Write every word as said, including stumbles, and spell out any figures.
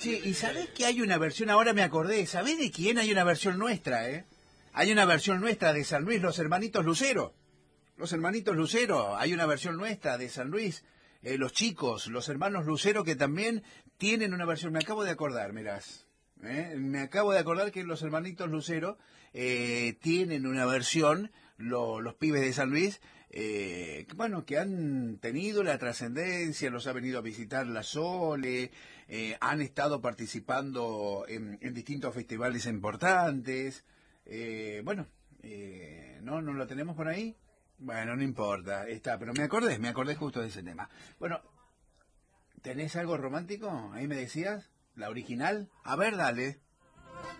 Sí, y sabés que hay una versión, ahora me acordé, ¿sabés de quién hay una versión nuestra, eh? Hay una versión nuestra de San Luis, los hermanitos Lucero. Los hermanitos Lucero, hay una versión nuestra de San Luis. Eh, los chicos, los hermanos Lucero que también tienen una versión, me acabo de acordar, mirás. ¿eh? Me acabo de acordar que los hermanitos Lucero eh, tienen una versión, lo- los pibes de San Luis, eh, que, bueno, que han tenido la trascendencia, los ha venido a visitar la Sole, eh, han estado participando en, en distintos festivales importantes. Eh, bueno, eh, ¿no, no lo tenemos por ahí? Bueno, no importa, está, pero me acordé, me acordé justo de ese tema. Bueno, ¿tenés algo romántico? Ahí me decías, la original. A ver, dale.